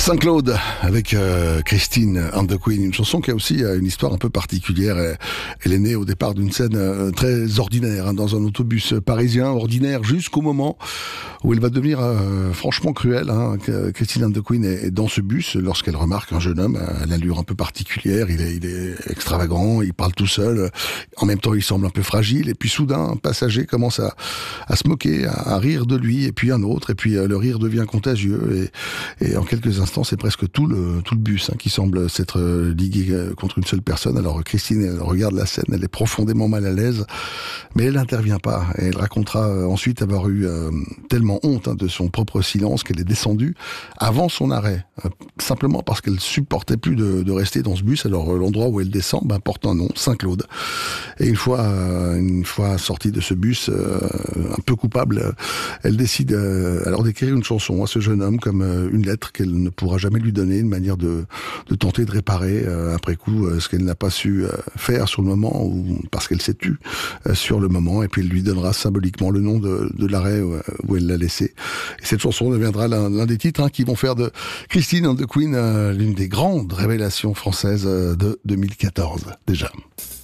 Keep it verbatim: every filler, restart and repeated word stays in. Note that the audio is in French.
Saint-Claude avec euh, Christine and the Queen, une chanson qui a aussi euh, une histoire un peu particulière. Elle, elle est née au départ d'une scène euh, très ordinaire, hein, dans un autobus parisien, ordinaire jusqu'au moment où elle va devenir euh, franchement cruelle. Hein. Christine and the Queen est, est dans ce bus lorsqu'elle remarque un jeune homme à l'allure un peu particulière. Il est, il est extravagant, il parle tout seul, en même temps il semble un peu fragile, et puis soudain un passager commence à, à se moquer, à, à rire de lui, et puis un autre, et puis euh, le rire devient contagieux, et, et en quelques instants c'est presque tout le, tout le bus hein, qui semble s'être euh, ligué euh, contre une seule personne. Alors Christine elle regarde la scène, elle est profondément mal à l'aise, mais elle n'intervient pas, et elle racontera euh, ensuite avoir eu euh, tellement honte hein, de son propre silence qu'elle est descendue avant son arrêt, euh, simplement parce qu'elle supportait plus de, de rester dans ce bus. Alors euh, l'endroit où elle descend ben, porte un nom, Saint-Claude, et une fois, euh, une fois sortie de ce bus euh, un peu coupable, euh, elle décide euh, alors d'écrire une chanson à ce jeune homme comme euh, une lettre qu'elle ne pourra jamais lui donner, une manière de, de tenter de réparer euh, après coup euh, ce qu'elle n'a pas su euh, faire sur le moment, ou parce qu'elle s'est tue euh, sur le moment, et puis elle lui donnera symboliquement le nom de, de l'arrêt où, où elle l'a laissé. Et cette chanson deviendra l'un, l'un des titres hein, qui vont faire de Christine and the Queen euh, l'une des grandes révélations françaises euh, de deux mille quatorze déjà.